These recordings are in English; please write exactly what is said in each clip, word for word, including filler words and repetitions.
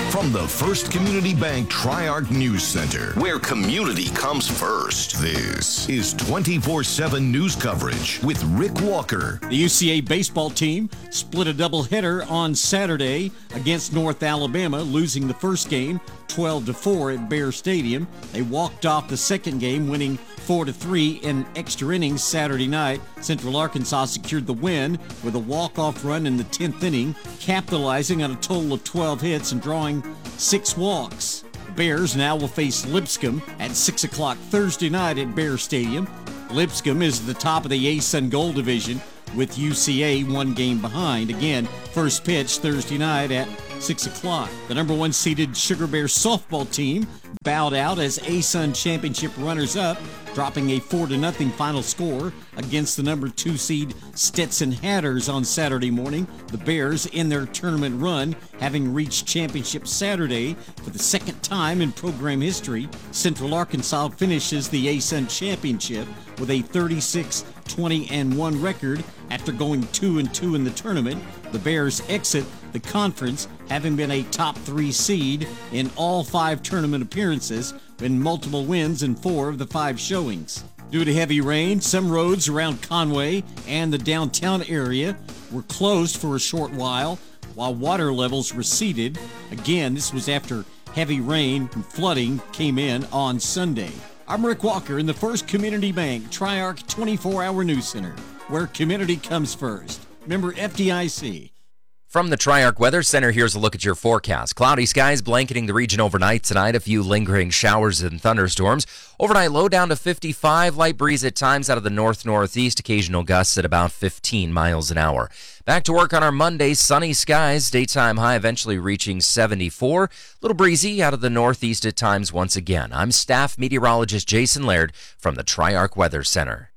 From the First Community Bank Tri-Arc News Center, where community comes first. This is twenty-four seven news coverage with Rick Walker. The U C A baseball team split a doubleheader on Saturday against North Alabama, losing the first game twelve to four at Bear Stadium. They walked off the second game, winning four to three in extra innings Saturday night. Central Arkansas secured the win with a walk-off run in the tenth inning, capitalizing on a total of twelve hits and drawing six walks. The Bears now will face Lipscomb at six o'clock Thursday night at Bear Stadium. Lipscomb is at the top of the A-Sun Gold Division, with U C A one game behind. Again, first pitch Thursday night at six o'clock. The number one seeded Sugar Bear softball team bowed out as A-Sun Championship runners-up, dropping a four to nothing final score against the number two seed Stetson Hatters on Saturday morning. The Bears in their tournament run, having reached championship Saturday for the second time in program history. Central Arkansas finishes the A-Sun Championship with a thirty-six twenty and one record after going two and two in the tournament. The Bears exit the conference having been a top three seed in all five tournament appearances, in multiple wins in four of the five showings. Due to heavy rain, some roads around Conway and the downtown area were closed for a short while while water levels receded. Again, this was after heavy rain and flooding came in on Sunday. I'm Rick Walker in the First Community Bank Tri-Arc twenty-four hour News Center, where community comes first. Member F D I C. From the Tri-Arc Weather Center, here's a look at your forecast. Cloudy skies blanketing the region overnight tonight. A few lingering showers and thunderstorms. Overnight low down to fifty-five. Light breeze at times out of the north-northeast. Occasional gusts at about fifteen miles an hour. Back to work on our Monday. Sunny skies. Daytime high eventually reaching seventy-four. A little breezy out of the northeast at times once again. I'm staff meteorologist Jason Laird from the Tri-Arc Weather Center.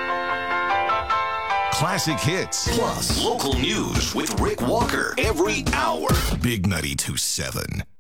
Classic hits, plus local news with Rick Walker every hour. Big ninety-two point seven.